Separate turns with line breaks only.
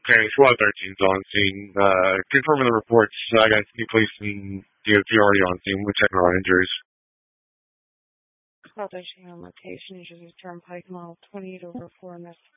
Okay, SWAT 13's on scene. Confirming the reports. I got new police and DOT already on scene. We're checking our injuries.
SWAT 13 on location. Uses Turnpike Mile 28/4 in this